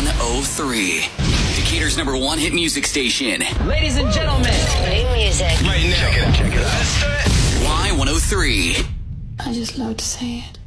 Y103. Decatur's #1 hit music station. Ladies and gentlemen, new music. Right now. Check it out. Y103. I just love to say it.